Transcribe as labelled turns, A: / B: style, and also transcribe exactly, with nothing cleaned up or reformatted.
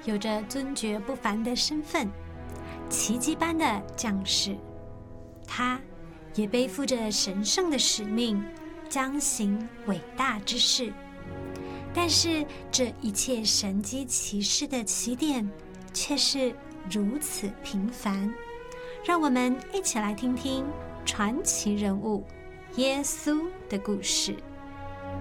A: 有着尊爵不凡的身份，奇迹般的降世。他也背负着神圣的使命，将行伟大之事。但是这一切神迹奇事的起点却是如此平凡。让我们一起来听听传奇人物耶稣的故事。